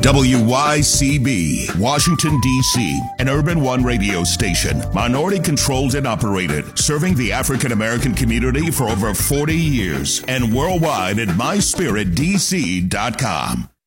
WYCB, Washington, D.C., an Urban One radio station, minority controlled and operated, serving the African American community for over 40 years, and worldwide at myspiritdc.com.